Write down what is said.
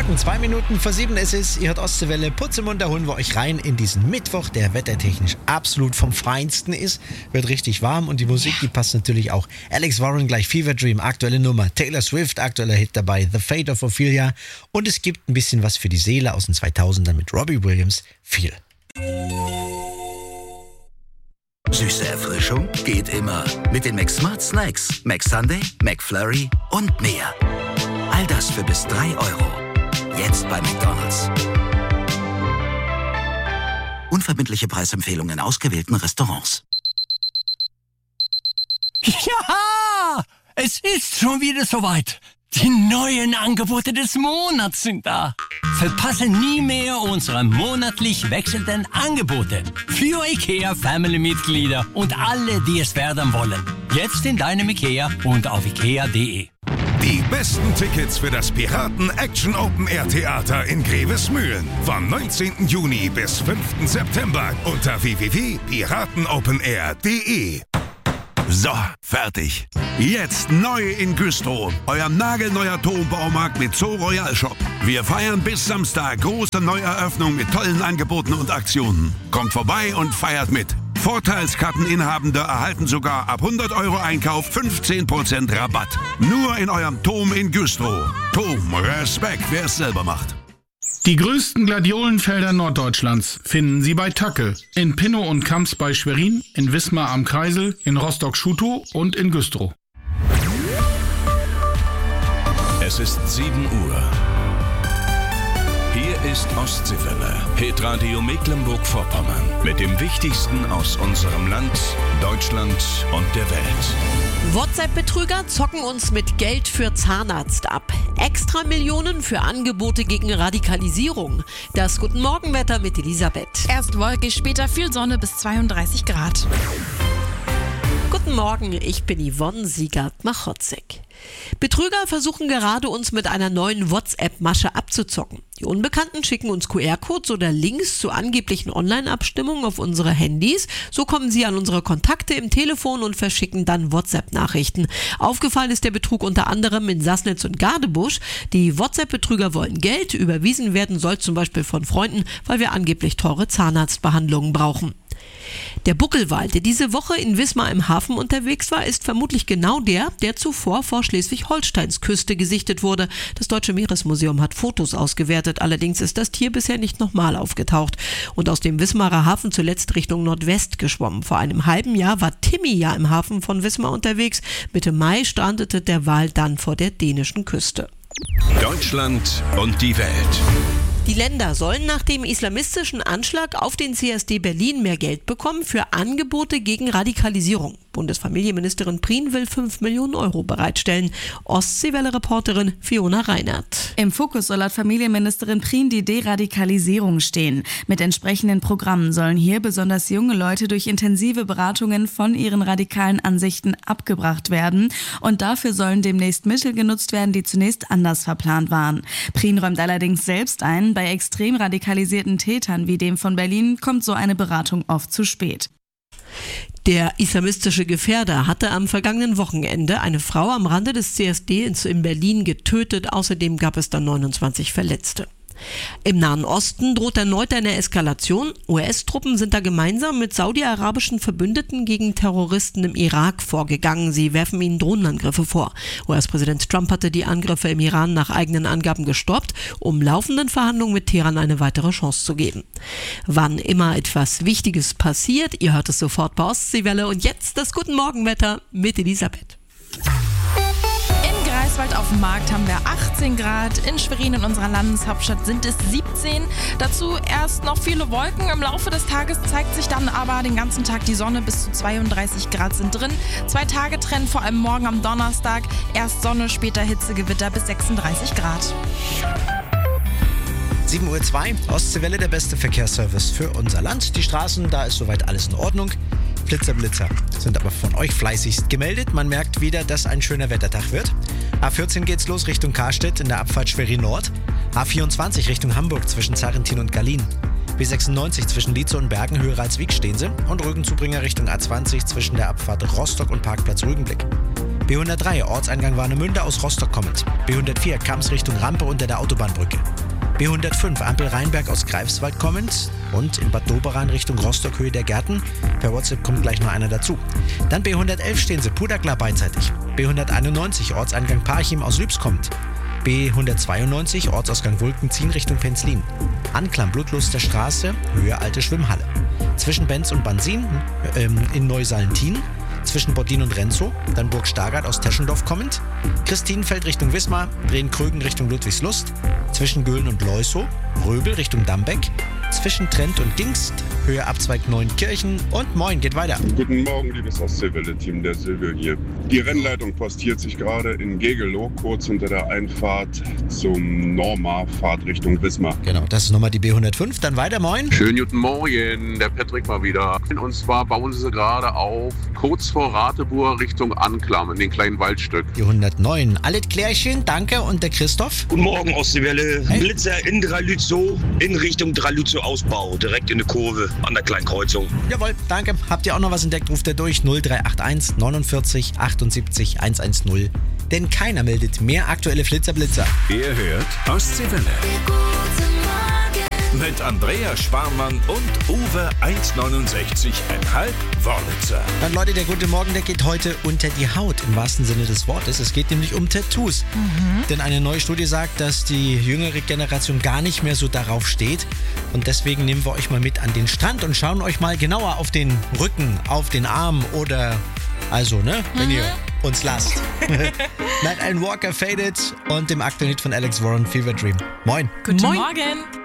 Morgen, 2 Minuten vor 7 ist es. Ihr hört Ostseewelle, Putz im Mund, da holen wir euch rein in diesen Mittwoch, der wettertechnisch absolut vom Feinsten ist. Wird richtig warm und die Musik, die passt natürlich auch. Alex Warren gleich Fever Dream, aktuelle Nummer. Taylor Swift, aktueller Hit dabei. The Fate of Ophelia. Und es gibt ein bisschen was für die Seele aus den 2000ern mit Robbie Williams. Viel. Süße Erfrischung geht immer. Mit den McSmart Snacks, McSunday, McFlurry und mehr. All das für bis 3 €. Jetzt bei McDonald's. Unverbindliche Preisempfehlungen in ausgewählten Restaurants. Ja, es ist schon wieder soweit. Die neuen Angebote des Monats sind da. Verpasse nie mehr unsere monatlich wechselnden Angebote für IKEA-Family-Mitglieder und alle, die es werden wollen. Jetzt in deinem IKEA und auf ikea.de. Die besten Tickets für das Piraten Action Open Air Theater in Grevesmühlen vom 19. Juni bis 5. September unter www.piratenopenair.de. So, fertig. Jetzt neu in Güstrow. Euer nagelneuer Turmbaumarkt mit Zoo Royal Shop. Wir feiern bis Samstag große Neueröffnung mit tollen Angeboten und Aktionen. Kommt vorbei und feiert mit. Vorteilskarteninhabende erhalten sogar ab 100 € Einkauf 15% Rabatt. Nur in eurem Turm in Güstrow. Turm, Respekt, wer es selber macht. Die größten Gladiolenfelder Norddeutschlands finden Sie bei Tacke. In Pinnow und Kamps bei Schwerin, in Wismar am Kreisel, in Rostock-Schutow und in Güstrow. Es ist 7 Uhr. Hier ist Ostseewelle, Hitradio Mecklenburg-Vorpommern. Mit dem Wichtigsten aus unserem Land, Deutschland und der Welt. WhatsApp-Betrüger zocken uns mit Geld für Zahnarzt ab. Extra Millionen für Angebote gegen Radikalisierung. Das Guten Morgenwetter mit Elisabeth. Erst wolkig, später viel Sonne bis 32 Grad. Guten Morgen, ich bin Yvonne Siegert-Machotzek. Betrüger versuchen gerade, uns mit einer neuen WhatsApp-Masche abzuzocken. Die Unbekannten schicken uns QR-Codes oder Links zu angeblichen Online-Abstimmungen auf unsere Handys. So kommen sie an unsere Kontakte im Telefon und verschicken dann WhatsApp-Nachrichten. Aufgefallen ist der Betrug unter anderem in Sassnitz und Gadebusch. Die WhatsApp-Betrüger wollen Geld, überwiesen werden soll zum Beispiel von Freunden, weil wir angeblich teure Zahnarztbehandlungen brauchen. Der Buckelwal, der diese Woche in Wismar im Hafen unterwegs war, ist vermutlich genau der zuvor vor Schleswig-Holsteins Küste gesichtet wurde. Das Deutsche Meeresmuseum hat Fotos ausgewertet, allerdings ist das Tier bisher nicht nochmal aufgetaucht und aus dem Wismarer Hafen zuletzt Richtung Nordwest geschwommen. Vor einem halben Jahr war Timmy ja im Hafen von Wismar unterwegs. Mitte Mai strandete der Wal dann vor der dänischen Küste. Deutschland und die Welt. Die Länder sollen nach dem islamistischen Anschlag auf den CSD Berlin mehr Geld bekommen für Angebote gegen Radikalisierung. Bundesfamilienministerin Prien will 5 Millionen € bereitstellen. Ostseewelle-Reporterin Fiona Reinert. Im Fokus soll laut Familienministerin Prien die Deradikalisierung stehen. Mit entsprechenden Programmen sollen hier besonders junge Leute durch intensive Beratungen von ihren radikalen Ansichten abgebracht werden. Und dafür sollen demnächst Mittel genutzt werden, die zunächst anders verplant waren. Prien räumt allerdings selbst ein, bei extrem radikalisierten Tätern wie dem von Berlin kommt so eine Beratung oft zu spät. Der islamistische Gefährder hatte am vergangenen Wochenende eine Frau am Rande des CSD in Berlin getötet. Außerdem gab es dann 29 Verletzte. Im Nahen Osten droht erneut eine Eskalation. US-Truppen sind da gemeinsam mit saudi-arabischen Verbündeten gegen Terroristen im Irak vorgegangen. Sie werfen ihnen Drohnenangriffe vor. US-Präsident Trump hatte die Angriffe im Iran nach eigenen Angaben gestoppt, um laufenden Verhandlungen mit Teheran eine weitere Chance zu geben. Wann immer etwas Wichtiges passiert, ihr hört es sofort bei Ostseewelle. Und jetzt das Guten Morgenwetter mit Elisabeth. Greifswald auf dem Markt haben wir 18 Grad, in Schwerin in unserer Landeshauptstadt sind es 17. Dazu erst noch viele Wolken. Im Laufe des Tages zeigt sich dann aber den ganzen Tag die Sonne, bis zu 32 Grad sind drin. 2 Tage trennen, vor allem morgen am Donnerstag. Erst Sonne, später Hitzegewitter bis 36 Grad. 7:02 Uhr, Ostseewelle, der beste Verkehrsservice für unser Land. Die Straßen, da ist soweit alles in Ordnung. Blitzer sind aber von euch fleißigst gemeldet. Man merkt wieder, dass ein schöner Wettertag wird. A14 geht's los Richtung Karstedt in der Abfahrt Schwerin Nord. A24 Richtung Hamburg zwischen Zarrentin und Gallien. B96 zwischen Lietzow und Bergen, Höhe Ralswiek stehen sie. Und Rügenzubringer Richtung A20 zwischen der Abfahrt Rostock und Parkplatz Rügenblick. B103 Ortseingang Warnemünde aus Rostock kommend. B104 Kamms Richtung Rampe unter der Autobahnbrücke. B105 Ampel Rheinberg aus Greifswald kommend und in Bad Doberan Richtung Rostock Höhe der Gärten. Per WhatsApp kommt gleich noch einer dazu. Dann B111 stehen sie Puderklar beidseitig. B191 Ortseingang Parchim aus Lübs kommt. B192 Ortsausgang Wulkenziehen Richtung Penzlin. Anklam Blutluster Straße, Höhe Alte Schwimmhalle. Zwischen Benz und Bansin in Neusallentin. Zwischen Boddin und Renzow. Dann Burg Stargard aus Teschendorf kommend. Christinenfeld Richtung Wismar. Breen-Krögen Richtung Ludwigslust. Zwischen Göhlen und Leusow. Röbel Richtung Dambeck. Zwischen Trent und Gingst. Höhe Abzweig Neunkirchen. Und moin, geht weiter. Guten Morgen, liebes Ostseewelle-Team, der Silvio hier. Die Rennleitung postiert sich gerade in Gegelow, kurz unter der Einfahrt zum Norma-Fahrt Richtung Wismar. Genau, das ist nochmal die B105. Dann weiter, moin. Schönen guten Morgen, der Patrick mal wieder. Und zwar bauen sie gerade auf, kurz vor Rateburg Richtung Anklam, in den kleinen Waldstück. Die 109. Alles Klärchen, danke. Und der Christoph? Guten Morgen, Ostseewelle. Blitzer in Dralützow, in Richtung Dralützow Ausbau, direkt in der Kurve an der kleinen Kreuzung. Jawohl, danke. Habt ihr auch noch was entdeckt, ruft ihr durch 0381 49 78 110. Denn keiner meldet mehr aktuelle Flitzer-Blitzer. Ihr hört Ostseewelle. Mit Andrea Sparmann und Uwe 1,69,5 Wörlitzer. Dann Leute, der gute Morgen, der geht heute unter die Haut, im wahrsten Sinne des Wortes. Es geht nämlich um Tattoos. Denn eine neue Studie sagt, dass die jüngere Generation gar nicht mehr so darauf steht. Und deswegen nehmen wir euch mal mit an den Strand und schauen euch mal genauer auf den Rücken, auf den Arm oder... Also, ne? Wenn ihr uns lasst. Night Alan Walker Faded und dem aktuellen Hit von Alex Warren, Fever Dream. Moin. Guten Morgen.